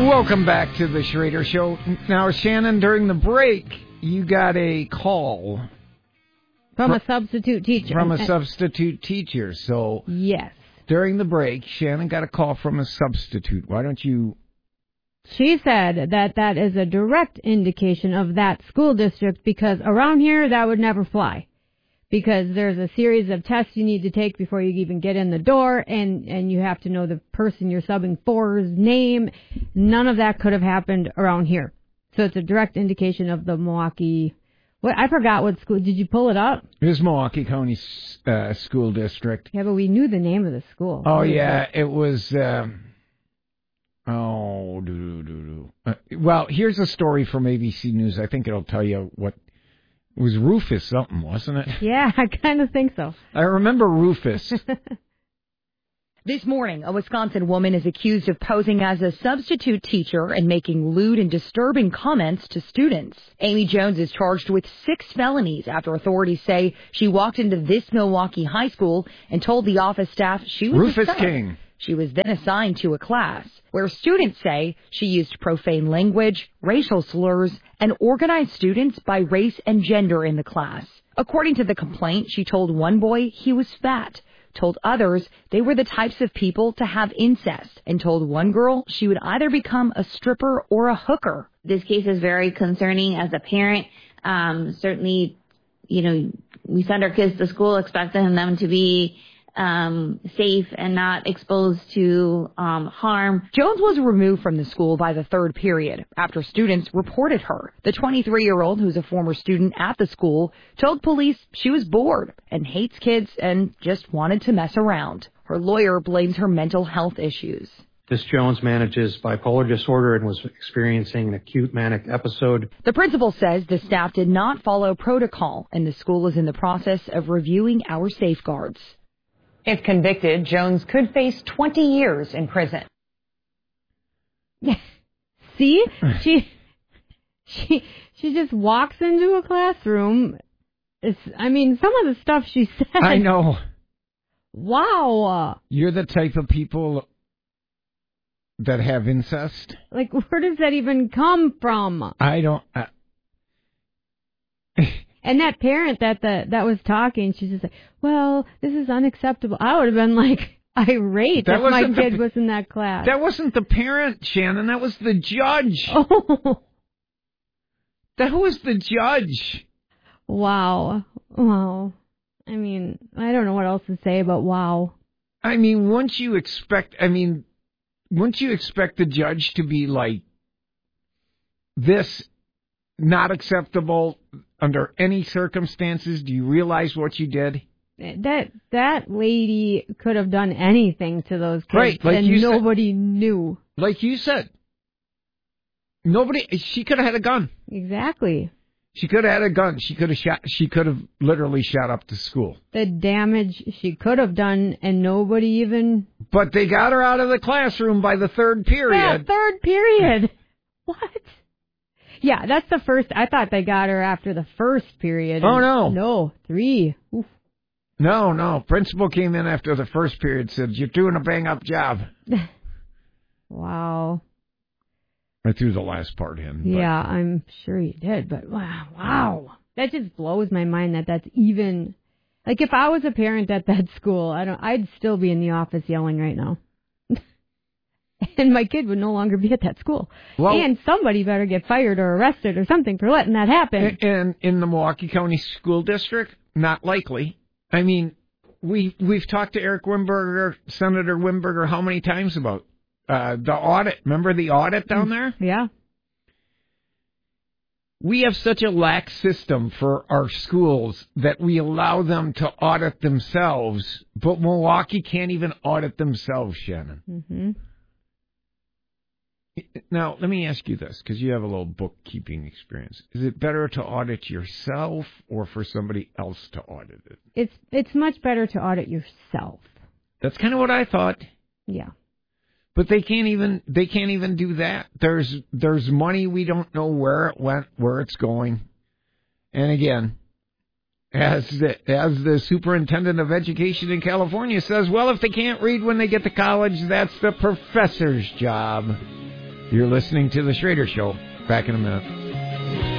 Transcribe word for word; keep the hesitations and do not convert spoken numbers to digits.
Welcome back to the Schrader Show. Now, Shannon, during the break, you got a call. From a substitute teacher. From a substitute teacher. So, yes. During the break, Shannon got a call from a substitute. Why don't you... She said that that is a direct indication of that school district because around here, that would never fly. Because there's a series of tests you need to take before you even get in the door, and, and you have to know the person you're subbing for's name. None of that could have happened around here. So it's a direct indication of the Milwaukee... What I forgot what school. Did you pull it up? It was Milwaukee County uh, School District. Yeah, but we knew the name of the school. Oh, yeah. It was... Um, oh, doo, doo, doo, doo. Uh, well, here's a story from A B C News. I think it'll tell you what... It was Rufus something, wasn't it? Yeah, I kind of think so. I remember Rufus. This morning, a Wisconsin woman is accused of posing as a substitute teacher and making lewd and disturbing comments to students. Amy Jones is charged with six felonies after authorities say she walked into this Milwaukee high school and told the office staff she was Rufus a sub. King. She was then assigned to a class where students say she used profane language, racial slurs, and organized students by race and gender in the class. According to the complaint, she told one boy he was fat, told others they were the types of people to have incest, and told one girl she would either become a stripper or a hooker. This case is very concerning as a parent. Um, certainly, you know, we send our kids to school expecting them to be um, safe and not exposed to um, harm. Jones was removed from the school by the third period after students reported her. The twenty-three-year-old, who's a former student at the school, told police she was bored and hates kids and just wanted to mess around. Her lawyer blames her mental health issues. Miss Jones manages bipolar disorder and was experiencing an acute manic episode. The principal says the staff did not follow protocol, and the school is in the process of reviewing our safeguards. If convicted, Jones could face twenty years in prison. See? She she she just walks into a classroom. It's, I mean, some of the stuff she said. I know. Wow. You're the type of people that have incest? Like, where does that even come from? I don't... Uh... And that parent that the, that was talking, she's just like, well, this is unacceptable. I would have been like irate that if my kid the, was in that class. That wasn't the parent, Shannon. That was the judge. Oh. That was the judge. Wow. Wow. I mean, I don't know what else to say, but wow. I mean, once you expect, I mean, once you expect the judge to be like, this not acceptable under any circumstances, do you realize what you did? That that lady could have done anything to those kids, right, like and you nobody said, knew. Like you said. Nobody, she could have had a gun. Exactly. She could have had a gun. She could have shot, she could have literally shot up the school. The damage she could have done, and nobody even... But they got her out of the classroom by the third period. Yeah, third period. What? Yeah, that's the first. I thought they got her after the first period. Oh, no. No, three. Oof. No, no. Principal came in after the first period, said, you're doing a bang-up job. Wow. I threw the last part in. But. Yeah, I'm sure you did, but wow, wow. That just blows my mind that that's even... Like, if I was a parent at that school, I don't, I'd still be in the office yelling right now. And my kid would no longer be at that school. Well, and somebody better get fired or arrested or something for letting that happen. And in the Milwaukee County School District, not likely. I mean, we, we've talked to Eric Wimberger, Senator Wimberger, how many times about uh, the audit? Remember the audit down there? Yeah. We have such a lax system for our schools that we allow them to audit themselves, but Milwaukee can't even audit themselves, Shannon. Mm-hmm. Now, let me ask you this, because you have a little bookkeeping experience. Is it better to audit yourself or for somebody else to audit it? It's it's much better to audit yourself. That's kind of what I thought. Yeah. But they can't even they can't even do that. There's there's money we don't know where it went, where it's going. And again, as the, as the superintendent of education in California says, well, if they can't read when they get to college, that's the professor's job. You're listening to The Schrader Show. Back in a minute.